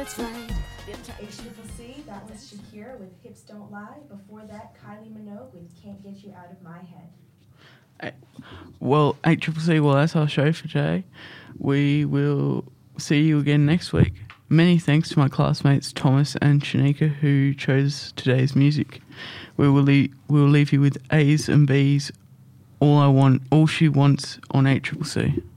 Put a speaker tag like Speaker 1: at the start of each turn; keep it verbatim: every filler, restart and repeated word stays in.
Speaker 1: that's right.
Speaker 2: H C C, that was Shakira with Hips Don't Lie. Before that, Kylie Minogue with Can't Get You Out of My Head.
Speaker 3: Well, H C C, well, that's our show for today. We will see you again next week. Many thanks to my classmates Thomas and Shanika who chose today's music. We will leave, we will leave you with A's and B's, All I Want, All She Wants on H C C.